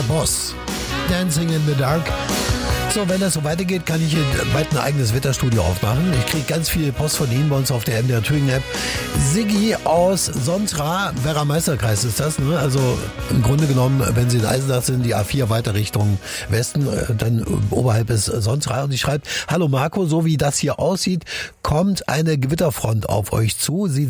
der Boss. Dancing in the Dark. So, wenn das so weitergeht, kann ich hier bald ein eigenes Wetterstudio aufmachen. Ich kriege ganz viel Post von Ihnen bei uns auf der MDR Thüringen App. Siggi aus Sontra, Werra Meisterkreis ist das, ne? Also im Grunde genommen, wenn Sie in Eisenach sind, die A4 weiter Richtung Westen, dann oberhalb ist Sontra. Und sie schreibt: Hallo Marco, so wie das hier aussieht, kommt eine Gewitterfront auf euch zu. Sie